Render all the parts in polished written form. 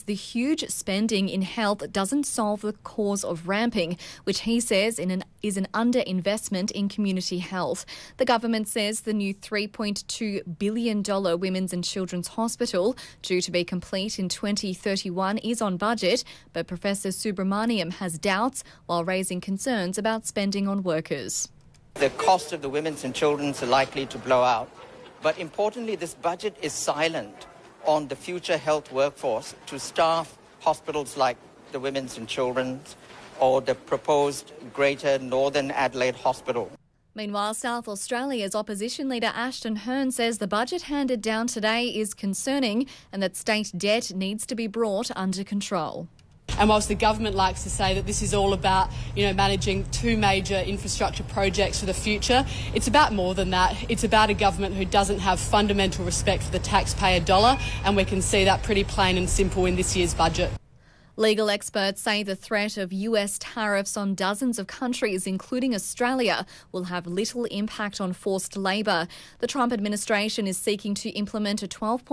the huge spending in health doesn't solve the cause of ramping, which he says is an underinvestment in community health. The government says the new $3.2 billion Women's and Children's Hospital, due to be complete in 2031, is on budget, but Professor Subramaniam has doubts while raising concerns about spending on workers. The cost of the women's and children's are likely to blow out. But importantly, this budget is silent on the future health workforce to staff hospitals like the Women's and Children's or the proposed Greater Northern Adelaide Hospital. Meanwhile, South Australia's opposition leader Ashton Hearn says the budget handed down today is concerning and that state debt needs to be brought under control. And whilst the government likes to say that this is all about, managing two major infrastructure projects for the future, it's about more than that. It's about a government who doesn't have fundamental respect for the taxpayer dollar, and we can see that pretty plain and simple in this year's budget. Legal experts say the threat of US tariffs on dozens of countries, including Australia, will have little impact on forced labour. The Trump administration is seeking to implement a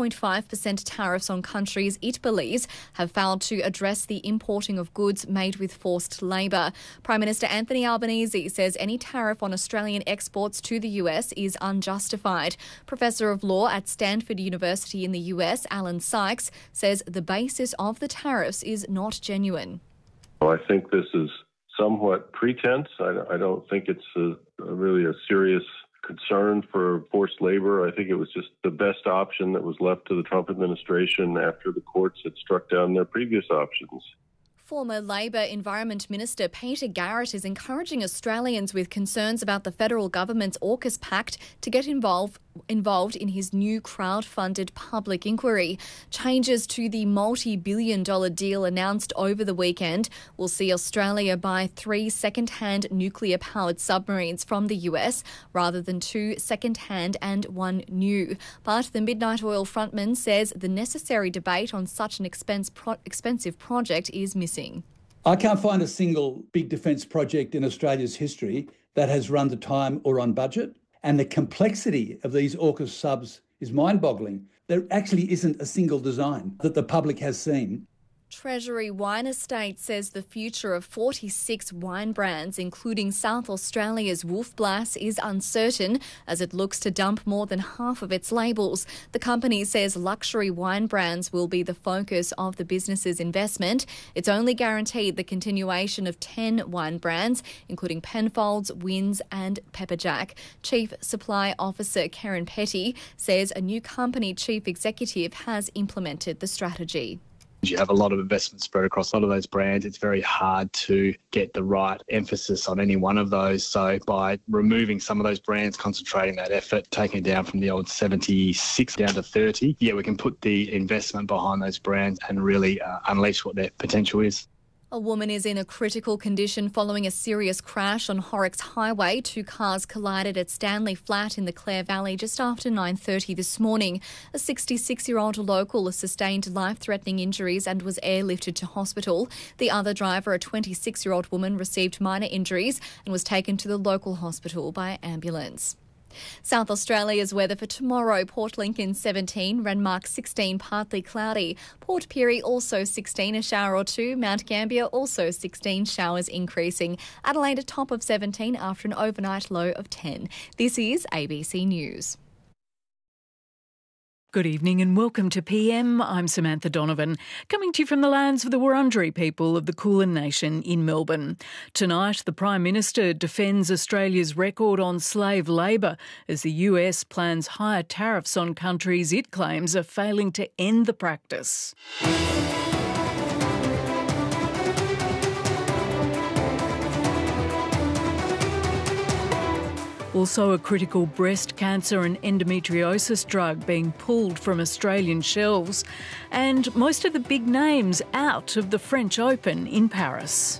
12.5% tariffs on countries it believes have failed to address the importing of goods made with forced labour. Prime Minister Anthony Albanese says any tariff on Australian exports to the US is unjustified. Professor of Law at Stanford University in the US, Alan Sykes, says the basis of the tariffs is not genuine. Well, I think this is somewhat pretense. I don't think it's really a serious concern for forced labor. I think it was just the best option that was left to the Trump administration after the courts had struck down their previous options. Former Labor Environment Minister Peter Garrett is encouraging Australians with concerns about the federal government's AUKUS Pact to get involved in his new crowd-funded public inquiry. Changes to the multi-billion-dollar deal announced over the weekend will see Australia buy 3 second-hand nuclear-powered submarines from the US rather than 2 second-hand and 1 new. But the Midnight Oil frontman says the necessary debate on such an expensive project is missing. I can't find a single big defence project in Australia's history that has run to time or on budget. And the complexity of these AUKUS subs is mind-boggling. There actually isn't a single design that the public has seen. Treasury Wine Estate says the future of 46 wine brands, including South Australia's Wolf Blass, is uncertain as it looks to dump more than half of its labels. The company says luxury wine brands will be the focus of the business's investment. It's only guaranteed the continuation of 10 wine brands, including Penfolds, Wynns and Pepperjack. Chief Supply Officer Karen Petty says a new company chief executive has implemented the strategy. You have a lot of investment spread across a lot of those brands. It's very hard to get the right emphasis on any one of those. So by removing some of those brands, concentrating that effort, taking it down from the old 76 down to 30, we can put the investment behind those brands and really unleash what their potential is. A woman is in a critical condition following a serious crash on Horrocks Highway. 2 cars collided at Stanley Flat in the Clare Valley just after 9:30 this morning. A 66-year-old local sustained life-threatening injuries and was airlifted to hospital. The other driver, a 26-year-old woman, received minor injuries and was taken to the local hospital by ambulance. South Australia's weather for tomorrow: Port Lincoln 17, Renmark 16, partly cloudy. Port Pirie also 16, a shower or 2. Mount Gambier also 16, showers increasing. Adelaide a top of 17 after an overnight low of 10. This is ABC News. Good evening and welcome to PM. I'm Samantha Donovan, coming to you from the lands of the Wurundjeri people of the Kulin Nation in Melbourne. Tonight, the Prime Minister defends Australia's record on slave labour as the US plans higher tariffs on countries it claims are failing to end the practice. Also, a critical breast cancer and endometriosis drug being pulled from Australian shelves, and most of the big names out of the French Open in Paris.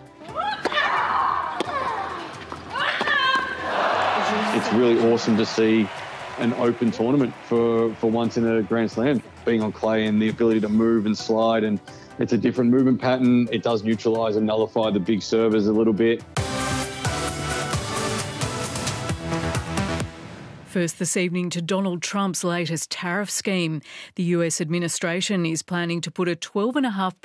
It's really awesome to see an open tournament for once in a Grand Slam. Being on clay and the ability to move and slide, and it's a different movement pattern. It does neutralise and nullify the big servers a little bit. First this evening to Donald Trump's latest tariff scheme. The US administration is planning to put a 12.5%